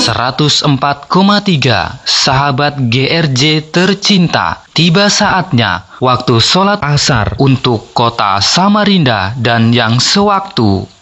104,3 sahabat GRJ tercinta, tiba saatnya waktu sholat asar untuk kota Samarinda dan yang sewaktu.